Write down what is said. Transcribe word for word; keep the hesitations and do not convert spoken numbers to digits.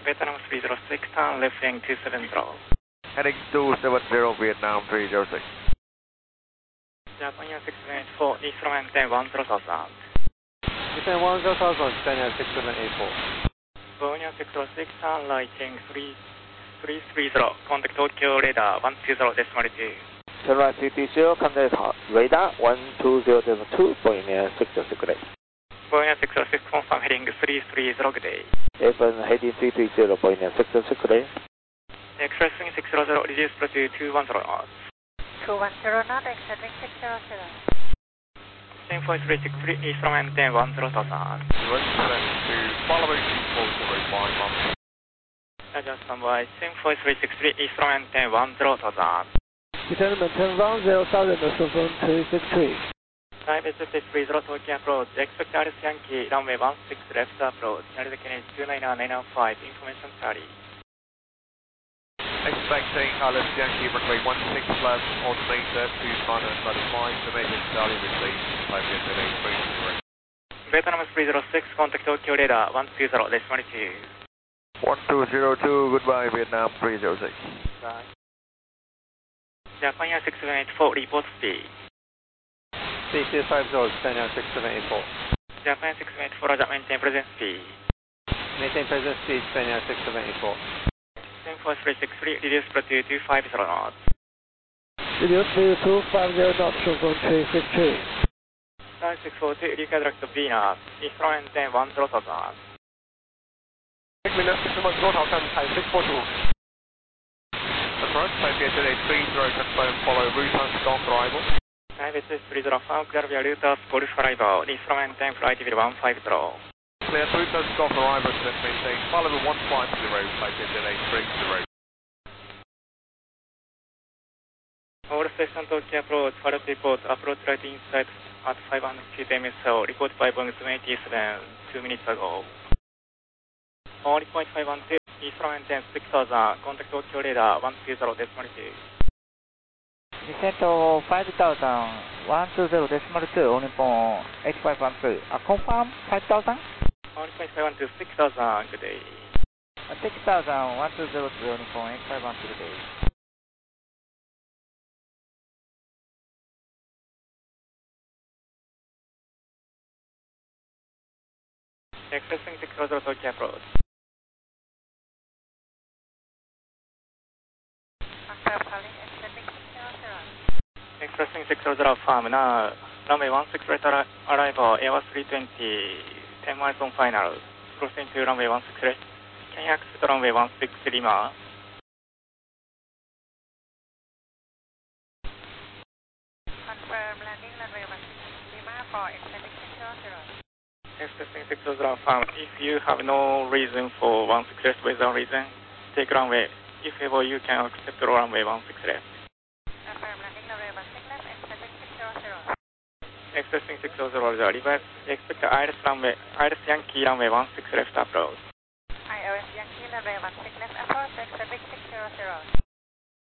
Vietnam three zero six, turn left heading two seven zero. Heading two seven zero, Vietnam three zero six. Japan six seven eight four, East from maintain one zero thousand. Maintain one zero thousand, Japan six seven eight four. Bologna six zero six, turn right heading three three zero, contact Tokyo radar one two zero decimal two. Turn right three three zero, contact radar one two zero decimal two, Bologna six zero six, good day. Bologna six zero six, confirm heading three three zero, good day. Airplane heading three three zero, Bologna six zero six, good day. Express wing six zero zero, reduce to two one zero knots. two one zero knots, exit wing six zero zero. Ten four three six three, East from maintain one zero thousand. To following four zero five one. Just standby, ten four three six three, East from maintain one zero thousand. Return maintain one zero thousand, Susun two six three. Type S F three zero Tokyo approach, expect Alice Yankee, runway one six left approach, Narita Kennedy two nine nine nine five, information tally. Expecting Alice Yankee runway one six left on meter two nine nine five, information tally received, type S F three zero. Vietnam three zero six, contact Tokyo radar one two zero decimal two. one two zero two, goodbye Vietnam three zero six. Bye. Japan six seven eight four, report speed. C C five zero, Japan six seven eight four. Japan six seven eight four, Roger, maintain present speed. Maintain present speed, Japan six seven eight four. ten four three six three, reduce to two five zero knots. Reduce to two five zero knots, Susun three six three. Type six four two, redirect to Venus, East from maintain one zero thousand. Winner six one zero thousand, type six four two. Approach, type S F three zero, confirm, follow route and stock arrival. Type S F three zero, found clear via routers, Golf arrival, East from maintain flight level one five zero. Clear route and stock arrival, select maintain, follow one five zero, type S F three zero. All station Tokyo approach, Farad report, approach right inside at five hundred feet M S L, report by Boeing seven eighty-seven, two minutes ago. Only point five one two, East from maintain six thousand, contact Tokyo radar one two zero decimal two. Descent to five thousand, one two zero decimal two, only point eight five one two. Uh, confirm five thousand? Only point five one two, six thousand, good day. Uh, six thousand, one two zero two, only point eight five one two, good day. Expressing six zero zero Tokyo approach. Confirm calling, extending six zero zero. Expressing six zero zero farm, now runway one six right arrival, Airbus three twenty, ten miles on final. Crossing to runway one six left. Can you access runway one six Lima? Confirm landing runway one six Lima for extending six zero zero. Expressing six zero zero farm, if you have no reason for one six left without reason, take runway. If ever you can accept runway one six left. Confirm landing runway one six left, extending six zero zero. Expressing six zero zero, reverse, expect Iris runway, Iris Yankee runway one six left approach. I O S Yankee runway one six left approach, extending six zero zero.